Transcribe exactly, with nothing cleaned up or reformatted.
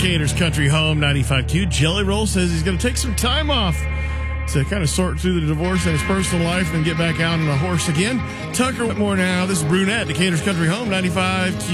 Decatur's Country Home, ninety-five Q. Jelly Roll says he's going to take some time off to kind of sort through the divorce in his personal life and get back out on a horse again. Tucker Whitmore now. This is Brunette, Decatur's Country Home, ninety-five Q.